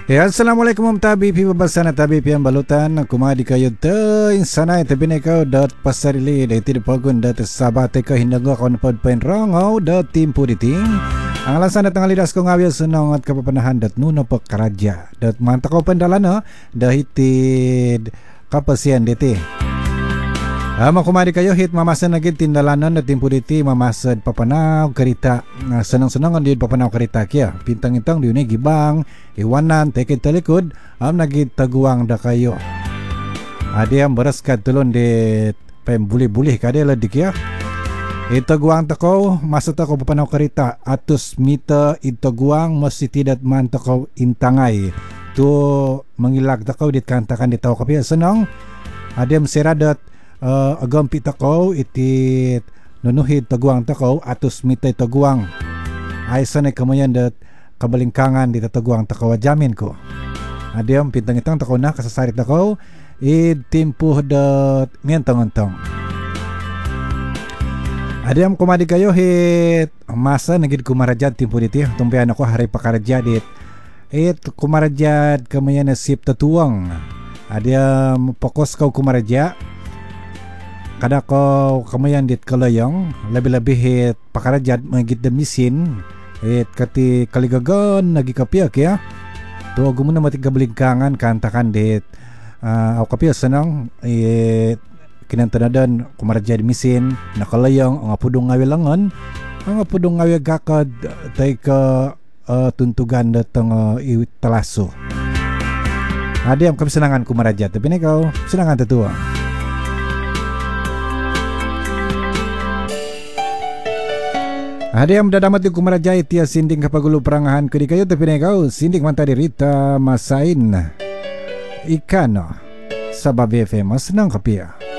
Ya, Assalamualaikum tabi pi babasana tabi pi balutan kumadi kayo tein sanai tabi ne kau dot pasarili de ti pagun dot sabate ka hindaga kon pod pen rongau dot timpu diting ang alasan datang lidas ko ngawi senongat kapapanahan dot nuno pekaraja dot mantako pendalana dahitid kapasian dete. Ama kumadi kayo hit mamasan lagi tindalanan na timpu diti mamasad papanaw karita senang-senang di papanaw karita kia pintang-intang di gibang iwanan teket talikod nagit taguang da kayo adi ang beras ka tulon di pembuli-buli kade la dikia itaguang tako masa tako papanaw karita atus mita itaguang masih tidak man tako intangay tu mengilag tako dit kantakan di tao kapia senang adi ang seradat agampi takaw itit nunuhid taguang takaw atus mitay taguang aysan ay kamayan dat kabalingkangan di taguang takaw jamin ko adiam pintang itang takaw na kasasarit takaw id timpuh dat mientang-entang adiam kumadi kayo hit masa nagid kumarajad timpuh diti tumpian ako hari pakarajad it kumarajad kamayan na sip tatuang adiam pokos kau kumarajad kada ko kamayan dit kalayang labi-labi hit pakarajad magit da misin hit kati kaligagan nagi kapiak ya to gumuna mati kabalingkangan kantakan dit aw kapiak sanang kinantanadan kumarajad misin nakalayang ang apudong ngawilangan ang apudong ngawi gakad tay ka tuntugan datang italaso adiam kami senangan kumarajad tapi ikaw senangan tetua. Ada yang damat di kumarajai tia sinding kapagulu perangahan kedi kayo tapi nekau sinding mantadi Rita masain ikan sa Babi FM senang kapia.